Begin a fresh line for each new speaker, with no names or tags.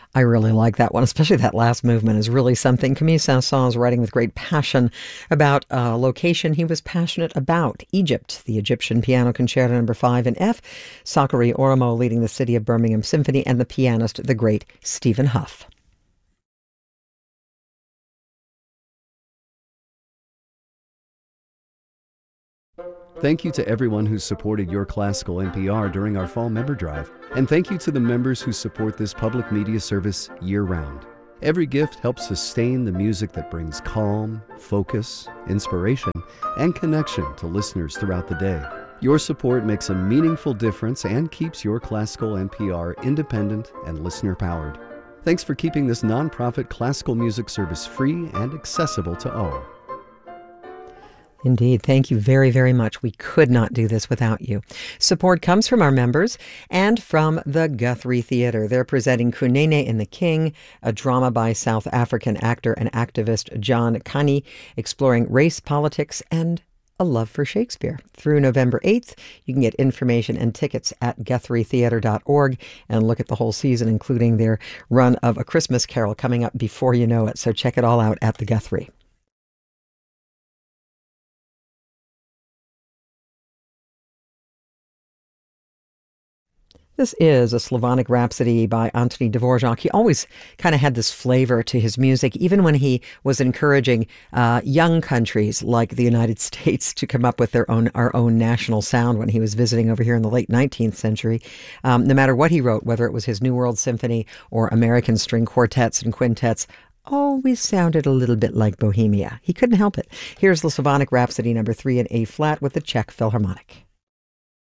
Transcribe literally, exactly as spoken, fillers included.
I really like that one, especially that last movement is really something. Camille Saint-Saëns writing with great passion about a location he was passionate about, Egypt. The Egyptian Piano Concerto Number Five in F. Sakari Oramo leading the City of Birmingham Symphony, and the pianist, the great Stephen Hough.
Thank you to everyone who supported Your Classical N P R during our fall member drive. And thank you to the members who support this public media service year-round. Every gift helps sustain the music that brings calm, focus, inspiration, and connection to listeners throughout the day. Your support makes a meaningful difference and keeps Your Classical N P R independent and listener-powered. Thanks for keeping this nonprofit classical music service free and accessible to all.
Indeed. Thank you very, very much. We could not do this without you. Support comes from our members and from the Guthrie Theatre. They're presenting Kunene and the King, a drama by South African actor and activist John Kani, exploring race, politics, and a love for Shakespeare. Through November eighth, you can get information and tickets at guthrie theatre dot org and look at the whole season, including their run of A Christmas Carol coming up before you know it. So check it all out at the Guthrie. This is a Slavonic Rhapsody by Anthony Dvorak. He always kind of had this flavor to his music, even when he was encouraging uh, young countries like the United States to come up with their own, our own national sound when he was visiting over here in the late nineteenth century. Um, no matter what he wrote, whether it was his New World Symphony or American string quartets and quintets, always sounded a little bit like Bohemia. He couldn't help it. Here's the Slavonic Rhapsody number three in A flat with the Czech Philharmonic.